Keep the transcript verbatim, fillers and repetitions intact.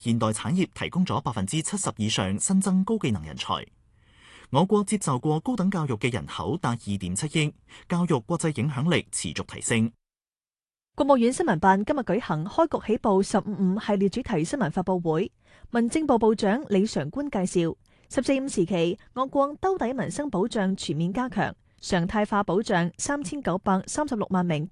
現代產業提供咗百分之七十以上新增高技能人才。我國接受過高等教育嘅人口達二點七億，教育國際影響力持續提升。 國務院新聞辦今日舉行開局起步十五五系列主題新聞發佈會，民政部部長李常官介紹，十四五時期我國兜底民生保障全面加強，常態化保障三千九百三十六萬名